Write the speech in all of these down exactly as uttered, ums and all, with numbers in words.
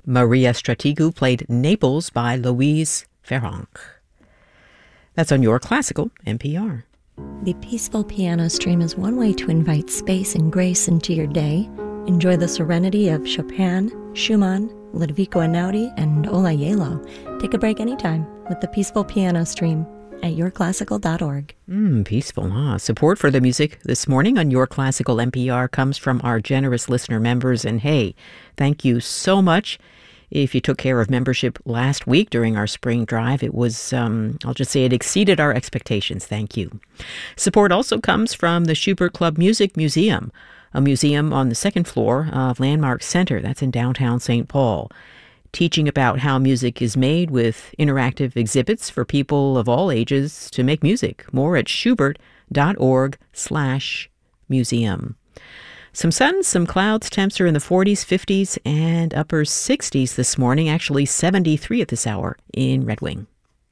Maria Strategou played Naples by Louise Farrenc. That's on Your Classical N P R. The Peaceful Piano Stream is one way to invite space and grace into your day. Enjoy the serenity of Chopin, Schumann, Ludovico Einaudi, and Ola Yelo. Take a break anytime with the Peaceful Piano Stream at your classical dot org. Mm, peaceful, huh? Support for the music this morning on Your Classical N P R comes from our generous listener members. And hey, thank you so much. If you took care of membership last week during our spring drive, it was, um, I'll just say it exceeded our expectations. Thank you. Support also comes from the Schubert Club Music Museum, a museum on the second floor of Landmark Center. That's in downtown Saint Paul, teaching about how music is made with interactive exhibits for people of all ages to make music. More at schubert.org slash museum. Some sun, some clouds. Temps are in the forties, fifties, and upper sixties this morning. Actually seventy-three at this hour in Red Wing.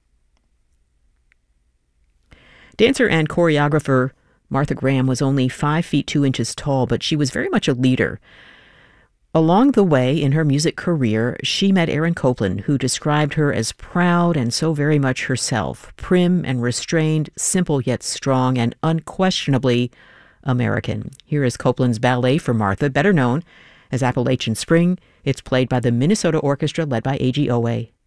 Dancer and choreographer Martha Graham was only five feet two inches tall, but she was very much a leader. Along the way in her music career, she met Aaron Copland, who described her as proud and so very much herself, prim and restrained, simple yet strong, and unquestionably American. Here is Copland's ballet for Martha, better known as Appalachian Spring. It's played by the Minnesota Orchestra led by A G Owe.